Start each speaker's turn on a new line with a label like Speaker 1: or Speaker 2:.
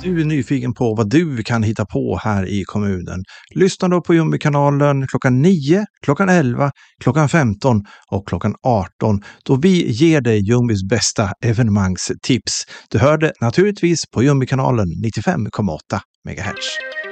Speaker 1: du är nyfiken på vad du kan hitta på här i kommunen, lyssna då på Jumbikanalen klockan 9, klockan 11, klockan 15 och klockan 18 då vi ger dig Jumbis bästa evenemangstips. Du hörde naturligtvis på Jumbikanalen 95,8 MHz.